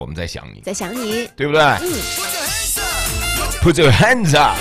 我们在想你， 在想你， 对不对？Put your hands up。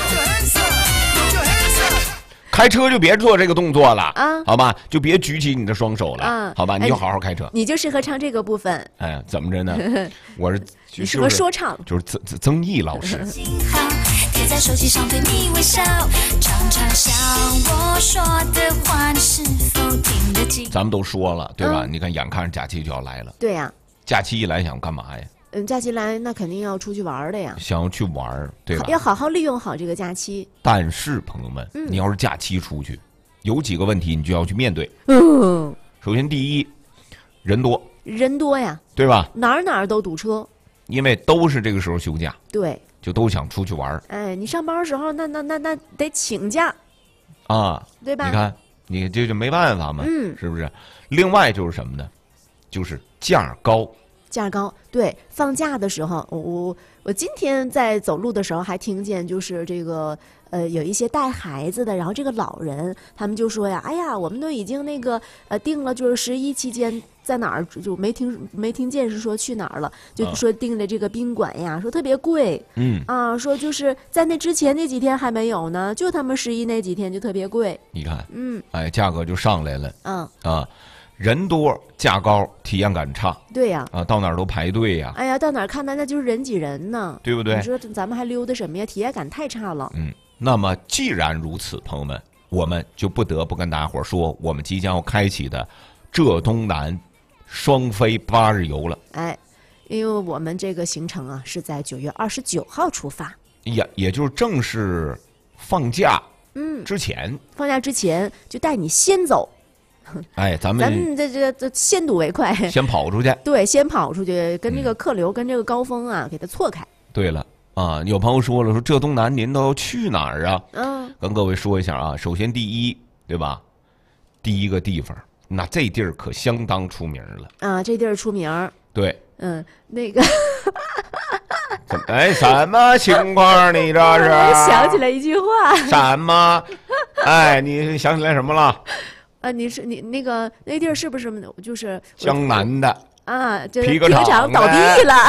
开车就别做这个动作了啊，好吧？就别举起你的双手了啊，好吧？你就好好开车。 你就适合唱这个部分。 哎，怎么着呢？我是你适合说唱， 就是曾毅老师。 贴在手机上对你微笑，常常想我说的话，你是否听得进？ 咱们都说了，对吧？你看，眼看着假期就要来了。 对呀。 假期一来想干嘛呀？ 假期来那肯定要出去玩的呀， 想要去玩，对吧？ 要好好利用好这个假期。 但是朋友们，你要是假期出去，有几个问题你就要去面对。首先第一，人多呀， 对吧？ 哪儿都堵车， 因为都是这个时候休假， 对， 就都想出去玩。 哎，你上班的时候那得请假啊， 对吧？ 你看，你这就没办法嘛，是不是？另外就是什么呢？就是价高。 对，放假的时候，我今天在走路的时候还听见，就是这个有一些带孩子的，然后这个老人他们就说呀，哎呀，我们都已经那个定了，就是11期间在哪儿，就没听见是说去哪儿了，就说订了这个宾馆呀，说特别贵，说就是在那之前那几天还没有呢，就他们11那几天就特别贵。 你看，价格就上来了，人多价高，体验感差。 对呀， 到哪儿都排队呀。 哎呀，到哪儿看那就是人挤人呢， 对不对？ 你说咱们还溜达什么呀？体验感太差了。 那么既然如此，朋友们，我们就不得不跟大家伙说，我们即将要开启的浙东南双飞8日游了。 哎，因为我们这个行程啊是在9月29号出发， 也就是正式放假之前， 放假之前就带你先走。 哎，咱们这先睹为快， 先跑出去。 对，先跑出去，跟这个客流跟这个高峰啊，给它错开。 对了啊，有朋友说了，说浙东南您都要去哪儿啊？跟各位说一下啊，首先第一，对吧？第一个地方，那这地儿可相当出名了啊，这地儿出名。 对， 那个。 哎，什么情况？你这是？ 我想起来一句话。 什么？哎，你想起来什么了？ 你那个那地儿是不是就是江南的啊？这皮革厂倒闭了。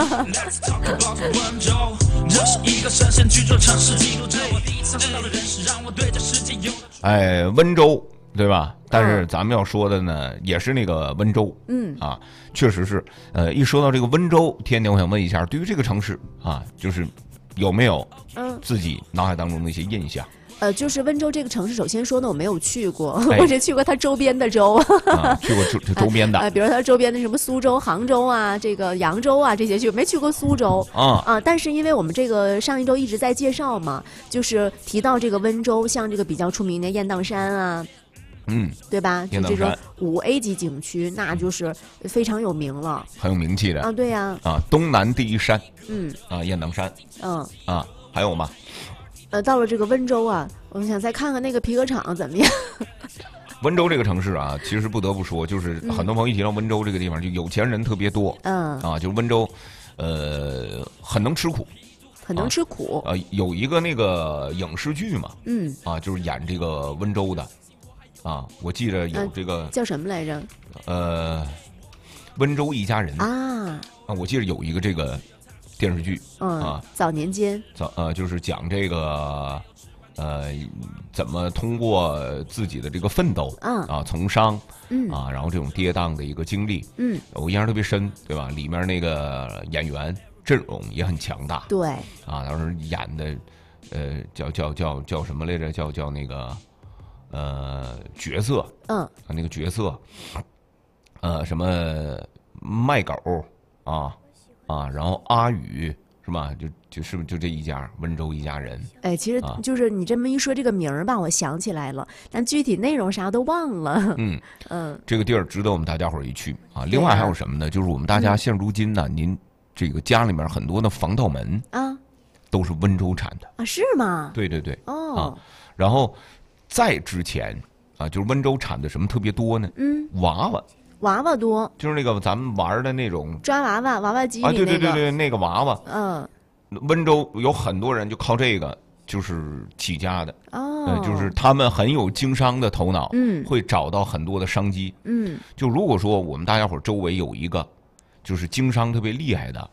哎，温州对吧？但是咱们要说的呢，也是那个温州。确实是。一说到这个温州，天天我想问一下，对于这个城市啊，就是有没有自己脑海当中的一些印象？ 就是温州这个城市，首先说呢，我没有去过，我只去过它周边的州， 去过周边的， 比如它周边的什么苏州、杭州啊，这个扬州啊这些没去过苏州但是因为我们这个上一周一直在介绍嘛，就是提到这个温州，像这个比较出名的雁荡山啊。对吧？就这种5A 级景区，那就是非常有名了， 很有名气的对呀。 东南第一山，雁荡山，还有吗？ 到了这个温州啊，我们想再看看那个皮革厂怎么样。 温州这个城市啊，其实不得不说，就是很多朋友一提到温州这个地方，就有钱人特别多，就是温州，很能吃苦， 很能吃苦。 有一个那个影视剧嘛，就是演这个温州的。我记得有这个叫什么来着？ 温州一家人我记得有一个这个电视剧早年间就是讲这个怎么通过自己的这个奋斗从商然后这种跌宕的一个经历我印象特别深，对吧？里面那个演员阵容也很强大， 对当时演的叫什么来着？叫那个。角色，那个角色，什么卖狗然后阿宇是吧？就是不是就这一家温州一家人？ 哎，其实就是你这么一说这个名儿吧，我想起来了，但具体内容啥都忘了。 这个地儿值得我们大家伙儿一去啊。另外还有什么呢？就是我们大家现如今呢，您这个家里面很多的防盗门都是温州产的是吗？ 对然后。再之前就是温州产的什么特别多呢？娃娃多， 就是那个咱们玩的那种抓娃娃机对，那个娃娃。温州有很多人就靠这个就是起家的。就是他们很有经商的头脑，会找到很多的商机。就如果说我们大家伙周围有一个就是经商特别厉害的